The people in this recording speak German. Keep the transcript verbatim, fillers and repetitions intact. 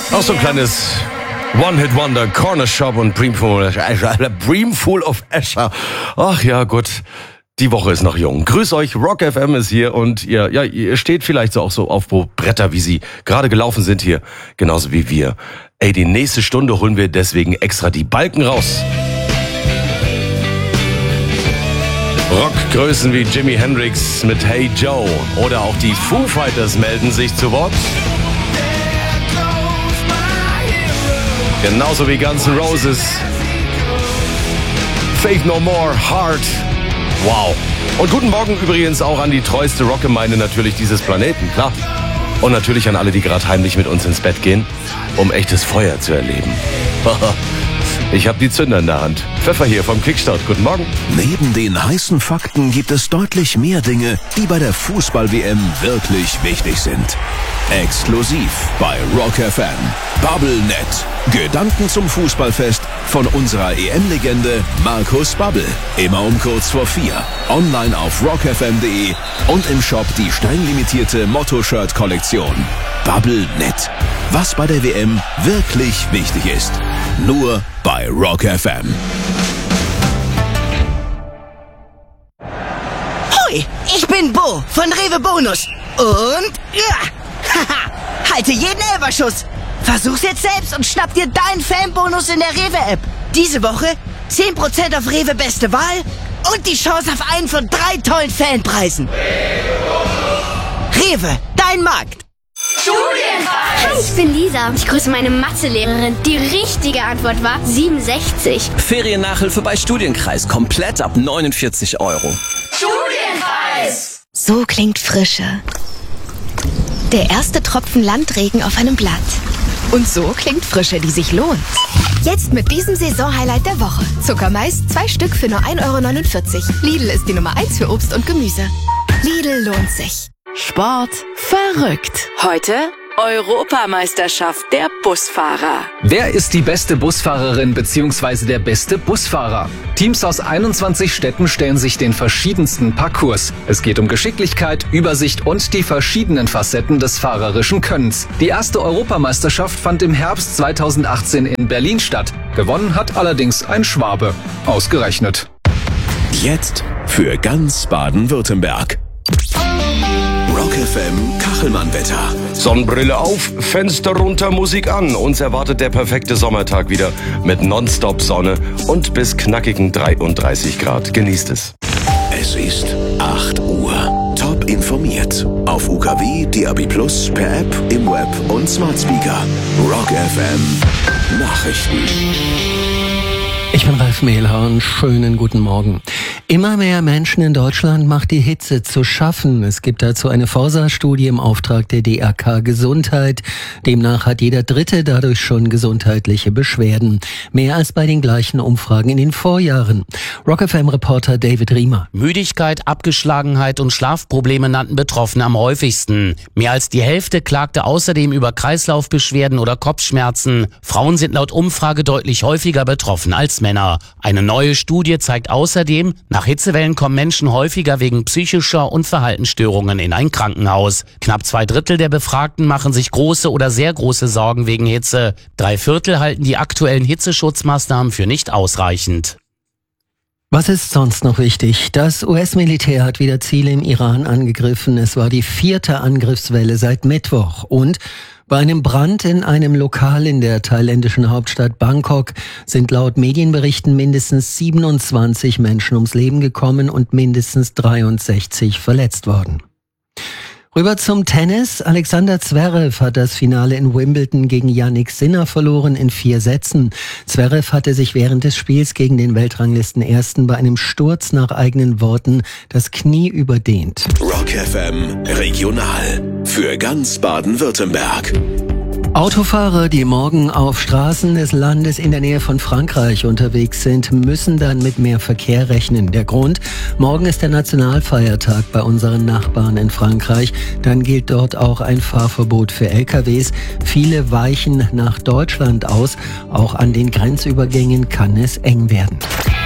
Auch so ein kleines One-Hit-Wonder, Corner Shop und Brimful of Escher. Brimful of Escher. Ach ja, gut. Die Woche ist noch jung. Grüß euch, Rock F M ist hier und ihr, ja, ihr steht vielleicht so auch so auf Bretter, wie sie gerade gelaufen sind hier. Genauso wie wir. Ey, die nächste Stunde holen wir deswegen extra die Balken raus. Rockgrößen wie Jimi Hendrix mit Hey Joe oder auch die Foo Fighters melden sich zu Wort. Genauso wie Guns N' Roses. Faith No More, Heart. Wow. Und guten Morgen übrigens auch an die treueste Rockgemeinde natürlich dieses Planeten, klar. Und natürlich an alle, die gerade heimlich mit uns ins Bett gehen, um echtes Feuer zu erleben. Ich habe die Zünder in der Hand. Pfeffer hier vom Kickstart. Guten Morgen. Neben den heißen Fakten gibt es deutlich mehr Dinge, die bei der Fußball-W M wirklich wichtig sind. Exklusiv bei Rock F M. BubbleNet. Gedanken zum Fußballfest von unserer E M-Legende Markus Babbel. Immer um kurz vor vier. Online auf rock f m punkt de und im Shop die streng-limitierte Motto-Shirt-Kollektion. BubbleNet. Was bei der W M wirklich wichtig ist. Nur bei Rock F M. Hoi, ich bin Bo von Rewe Bonus. Und ja, haha, halte jeden Elferschuss. Versuch's jetzt selbst und schnapp dir deinen Fanbonus in der Rewe-App. Diese Woche zehn Prozent auf Rewe Beste Wahl und die Chance auf einen von drei tollen Fanpreisen. Rewe, dein Markt. Studienreis! Hi, ich bin Lisa. Ich grüße meine Mathelehrerin. Die richtige Antwort war siebenundsechzig. Feriennachhilfe bei Studienkreis. Komplett ab neunundvierzig Euro. Studienreis! So klingt Frische. Der erste Tropfen Landregen auf einem Blatt. Und so klingt Frische, die sich lohnt. Jetzt mit diesem Saisonhighlight der Woche. Zuckermais, zwei Stück für nur ein Euro neunundvierzig. Lidl ist die Nummer eins für Obst und Gemüse. Lidl lohnt sich. Sport verrückt. Heute Europameisterschaft der Busfahrer. Wer ist die beste Busfahrerin bzw. der beste Busfahrer? Teams aus einundzwanzig Städten stellen sich den verschiedensten Parcours. Es geht um Geschicklichkeit, Übersicht und die verschiedenen Facetten des fahrerischen Könnens. Die erste Europameisterschaft fand im Herbst zweitausendachtzehn in Berlin statt. Gewonnen hat allerdings ein Schwabe. Ausgerechnet. Jetzt für ganz Baden-Württemberg. Rock F M Kachelmann-Wetter. Sonnenbrille auf, Fenster runter, Musik an. Uns erwartet der perfekte Sommertag wieder mit Nonstop-Sonne und bis knackigen dreiunddreißig Grad. Genießt es. Es ist acht Uhr. Top informiert. Auf U K W, D A B Plus, per App, im Web und Smart Speaker. Rock F M Nachrichten. Ich bin Ralf Mehlhorn, schönen guten Morgen. Immer mehr Menschen in Deutschland macht die Hitze zu schaffen. Es gibt dazu eine Forsa-Studie im Auftrag der D R K Gesundheit. Demnach hat jeder Dritte dadurch schon gesundheitliche Beschwerden. Mehr als bei den gleichen Umfragen in den Vorjahren. Rock F M-Reporter David Riemer. Müdigkeit, Abgeschlagenheit und Schlafprobleme nannten Betroffene am häufigsten. Mehr als die Hälfte klagte außerdem über Kreislaufbeschwerden oder Kopfschmerzen. Frauen sind laut Umfrage deutlich häufiger betroffen als Männer. Eine neue Studie zeigt außerdem, nach Hitzewellen kommen Menschen häufiger wegen psychischer und Verhaltensstörungen in ein Krankenhaus. Knapp zwei Drittel der Befragten machen sich große oder sehr große Sorgen wegen Hitze. Drei Viertel halten die aktuellen Hitzeschutzmaßnahmen für nicht ausreichend. Was ist sonst noch wichtig? Das U S-Militär hat wieder Ziele im Iran angegriffen. Es war die vierte Angriffswelle seit Mittwoch. Und bei einem Brand in einem Lokal in der thailändischen Hauptstadt Bangkok sind laut Medienberichten mindestens siebenundzwanzig Menschen ums Leben gekommen und mindestens dreiundsechzig verletzt worden. Rüber zum Tennis. Alexander Zverev hat das Finale in Wimbledon gegen Jannik Sinner verloren in vier Sätzen. Zverev hatte sich während des Spiels gegen den Weltranglistenersten bei einem Sturz nach eigenen Worten das Knie überdehnt. Rock F M Regional für ganz Baden-Württemberg. Autofahrer, die morgen auf Straßen des Landes in der Nähe von Frankreich unterwegs sind, müssen dann mit mehr Verkehr rechnen. Der Grund? Morgen ist der Nationalfeiertag bei unseren Nachbarn in Frankreich. Dann gilt dort auch ein Fahrverbot für L K Ws. Viele weichen nach Deutschland aus. Auch an den Grenzübergängen kann es eng werden.